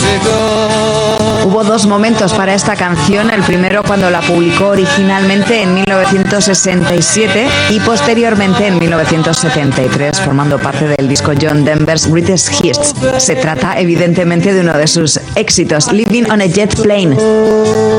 Hubo dos momentos para esta canción, el primero cuando la publicó originalmente en 1967 y posteriormente en 1973, formando parte del disco John Denver's Greatest Hits. Se trata evidentemente de uno de sus éxitos, Living on a Jet Plane.